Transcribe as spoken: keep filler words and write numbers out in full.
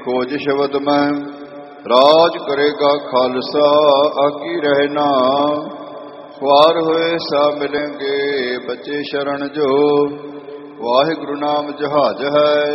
खोज शब्द में राज करेगा खालसा आकी रहना ख्वार होए सा मिलेंगे बच्चे शरण जो वाहिगुरु नाम जहाज है